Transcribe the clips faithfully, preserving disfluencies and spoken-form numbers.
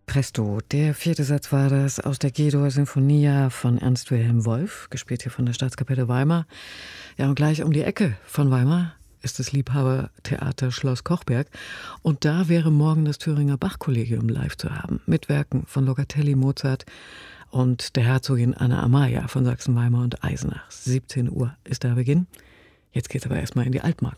Presto, der vierte Satz war das aus der G-Dur Sinfonia von Ernst Wilhelm Wolf, gespielt hier von der Staatskapelle Weimar. Ja, und gleich um die Ecke von Weimar ist das Liebhabertheater Schloss Kochberg. Und da wäre morgen das Thüringer Bach-Kollegium live zu haben, mit Werken von Locatelli, Mozart und der Herzogin Anna Amalia von Sachsen-Weimar und Eisenach. siebzehn Uhr ist der Beginn. Jetzt geht's aber erstmal in die Altmark.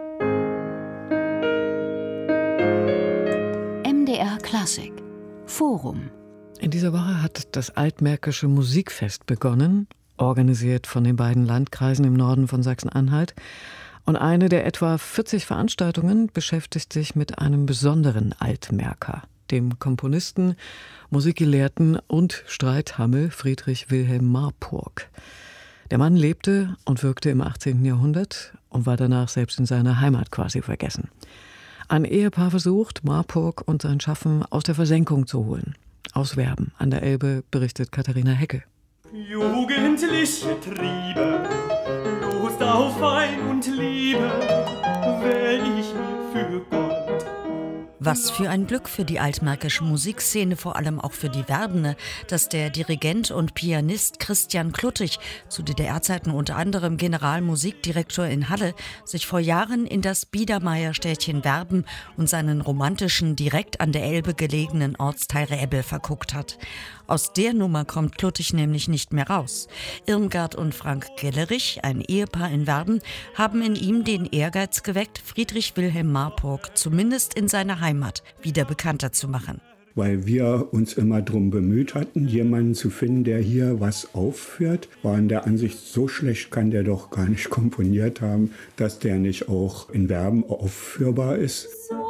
M D R Klassik Forum. In dieser Woche hat das Altmärkische Musikfest begonnen, organisiert von den beiden Landkreisen im Norden von Sachsen-Anhalt. Und eine der etwa vierzig Veranstaltungen beschäftigt sich mit einem besonderen Altmärker, dem Komponisten, Musikgelehrten und Streithammel Friedrich Wilhelm Marburg. Der Mann lebte und wirkte im achtzehnten Jahrhundert und war danach selbst in seiner Heimat quasi vergessen. Ein Ehepaar versucht, Marburg und sein Schaffen aus der Versenkung zu holen. Aus Werben an der Elbe berichtet Katharina Hecke. Jugendliche Triebe, Lust auf Wein und Liebe, wähl ich mir für Gott. Was für ein Glück für die altmärkische Musikszene, vor allem auch für die Werbende, dass der Dirigent und Pianist Christian Kluttig, zu D D R-Zeiten unter anderem Generalmusikdirektor in Halle, sich vor Jahren in das Biedermeierstädtchen Werben und seinen romantischen, direkt an der Elbe gelegenen Ortsteil Räbel verguckt hat. Aus der Nummer kommt Kluttig nämlich nicht mehr raus. Irmgard und Frank Gellerich, ein Ehepaar in Werben, haben in ihm den Ehrgeiz geweckt, Friedrich Wilhelm Marburg zumindest in seiner Heimat wieder bekannter zu machen. Weil wir uns immer darum bemüht hatten, jemanden zu finden, der hier was aufführt, war in der Ansicht, so schlecht kann der doch gar nicht komponiert haben, dass der nicht auch in Werben aufführbar ist.